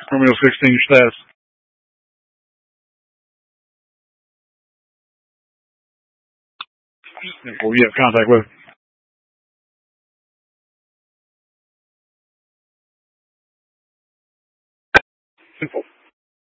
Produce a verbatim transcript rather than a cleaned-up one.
Romeo sixteen, your status. Well, you have contact with. Simple.